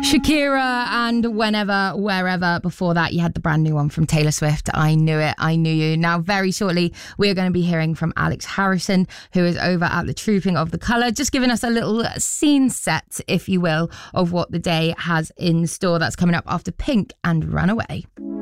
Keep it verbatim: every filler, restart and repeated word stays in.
Shakira and Whenever, Wherever. Before that, you had the brand new one from Taylor Swift, I Knew It, I Knew You. Now, very shortly, we're going to be hearing from Alex Harrison, who is over at the Trooping of the Colour, just giving us a little scene set, if you will, of what the day has in store. That's coming up after Pink and Runaway.